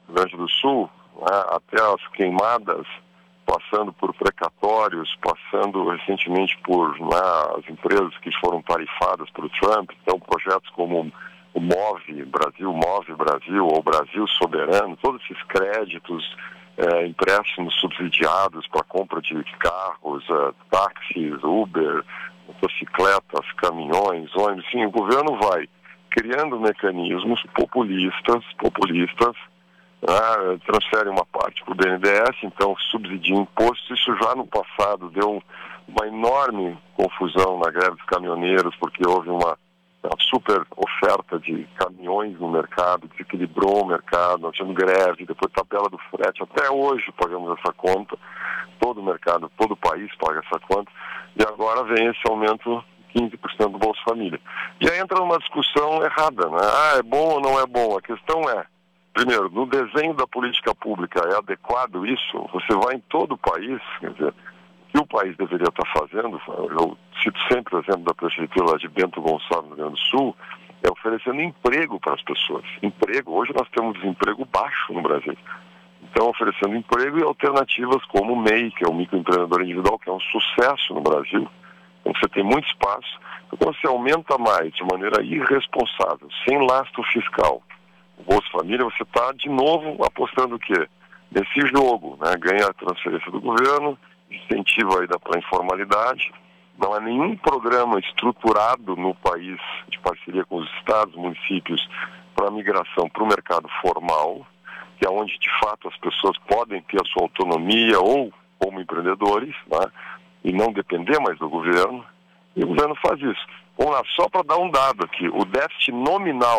Rio Grande do Sul, né, até as queimadas, passando por precatórios, passando recentemente por as empresas que foram tarifadas pelo Trump. Então, projetos como o Move Brasil, ou Brasil Soberano, todos esses créditos, empréstimos subsidiados para compra de carros, táxis, Uber, motocicletas, caminhões, ônibus. Sim, o governo vai criando mecanismos populistas, transfere uma parte para o BNDES, então subsidia impostos. Isso já no passado deu uma enorme confusão na greve dos caminhoneiros, porque houve uma super oferta de caminhões no mercado, desequilibrou o mercado, nós tivemos greve, depois tabela do frete, até hoje pagamos essa conta, todo o mercado, todo o país paga essa conta, e agora vem esse aumento de 15% do Bolsa Família. E aí entra numa discussão errada, né? É bom ou não é bom? A questão é, primeiro, no desenho da política pública é adequado isso? Você vai em todo o país, quer dizer, o que o país deveria estar fazendo, eu cito sempre o exemplo da prefeitura de Bento Gonçalves, no Rio Grande do Sul, é oferecendo emprego para as pessoas. Emprego, hoje nós temos desemprego baixo no Brasil. Então, oferecendo emprego e alternativas como o MEI, que é o microempreendedor individual, que é um sucesso no Brasil. Então, você tem muito espaço. Então, você aumenta mais de maneira irresponsável, sem lastro fiscal, o Bolsa Família, você está, de novo, apostando o quê? Nesse jogo, né? Ganha a transferência do governo, incentiva aí para a informalidade. Não há nenhum programa estruturado no país de parceria com os estados, municípios, para a migração para o mercado formal, que é onde, de fato, as pessoas podem ter a sua autonomia ou como empreendedores, né? E não depender mais do governo. E o governo faz isso. Vamos lá, só para dar um dado aqui, o déficit nominal